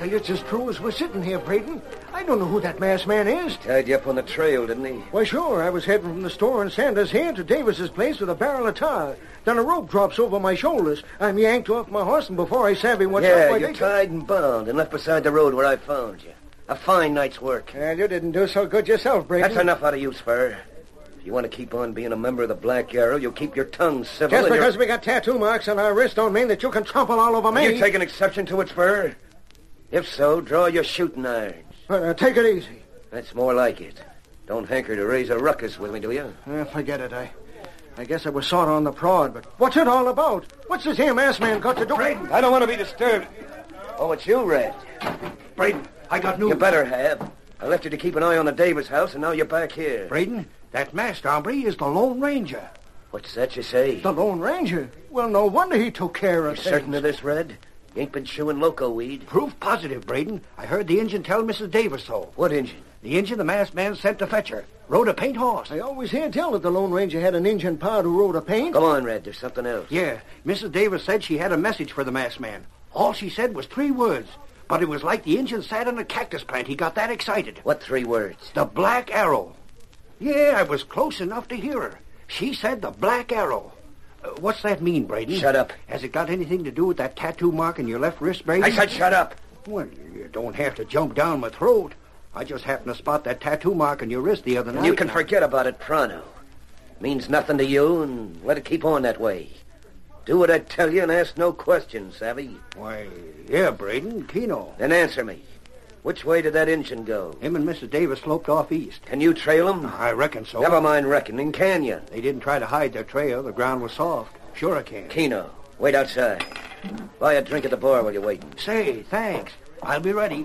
it's as true as we're sitting here, Braden. I don't know who that masked man is. Tied you up on the trail, didn't he? Why, sure. I was heading from the store in Sanders here to Davis's place with a barrel of tar. Then a rope drops over my shoulders. I'm yanked off my horse, and before I savvy what's up... Yeah, you're tied and bound and left beside the road where I found you. A fine night's work. Well, you didn't do so good yourself, Braden. That's enough out of you, Spur. If you want to keep on being a member of the Black Arrow, you'll keep your tongue civil. Just because we got tattoo marks on our wrist don't mean that you can trample all over me. You taking exception to it, Spur? If so, draw your shooting irons. Take it easy. That's more like it. Don't hanker to raise a ruckus with me, do you? Forget it. I guess I was sort of on the prod, but what's it all about? What's this here masked man got to do? Braden, I don't want to be disturbed. Oh, it's you, Red. Braden, I got news. You better have. I left you to keep an eye on the Davis house, and now you're back here. Braden, that masked hombre is the Lone Ranger. What's that you say? The Lone Ranger? Well, no wonder he took care of You things. certain of this, Red? You ain't been chewing loco weed? Proof positive, Braden. I heard the Injun tell Mrs. Davis so. What Injun? The Injun the masked man sent to fetch her. Rode a paint horse. I always hear tell that the Lone Ranger had an Injun pard who rode a paint. Go on, Red. There's something else. Yeah, Mrs. Davis said she had a message for the masked man. All she said was 3 words. But it was like the Injun sat on a cactus plant. He got that excited. What 3 words? The Black Arrow. Yeah, I was close enough to hear her. She said the Black Arrow. What's that mean, Braden? Shut up. Has it got anything to do with that tattoo mark in your left wrist, Braden? I said shut up. Well, you don't have to jump down my throat. I just happened to spot that tattoo mark on your wrist the other night. You can forget about it pronto. Means nothing to you, and let it keep on that way. Do what I tell you and ask no questions, savvy? Why, yeah, Braden, Keno. Then answer me. Which way did that Injun go? Him and Mrs. Davis sloped off east. Can you trail him? I reckon so. Never mind reckoning, can you? They didn't try to hide their trail. The ground was soft. Sure I can. Keno, wait outside. Buy a drink at the bar while you're waiting. Say, thanks. I'll be ready.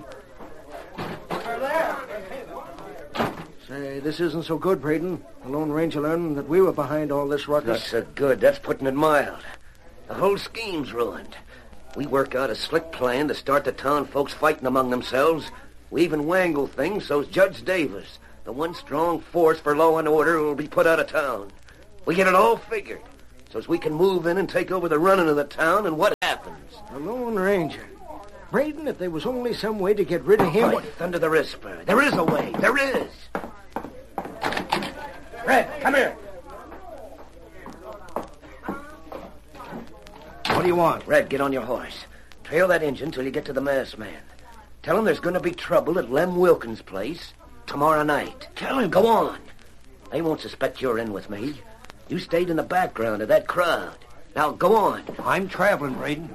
Say, this isn't so good, Braden. The Lone Ranger learned that we were behind all this ruckus. Not so good. That's putting it mild. The whole scheme's ruined. We work out a slick plan to start the town folks fighting among themselves. We even wangle things so's Judge Davis, the one strong force for law and order, will be put out of town. We get it all figured, so's we can move in and take over the running of the town, and what happens? The Lone Ranger. Braden, if there was only some way to get rid of him... Right under the wrist, Spur. There is a way. There is. Red, come here. What do you want? Red, get on your horse. Trail that Injun till you get to the masked man. Tell him there's going to be trouble at Lem Wilkins' place tomorrow night. Tell him. Go on. They won't suspect you're in with me. You stayed in the background of that crowd. Now, go on. I'm traveling, Braden.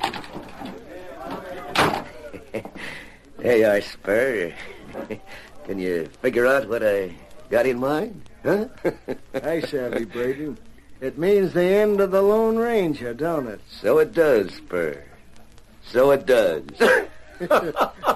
There you are, Spur. Can you figure out what I got in mind? Huh? I savvy, Braden. It means the end of the Lone Ranger, don't it? So it does, Spur. So it does.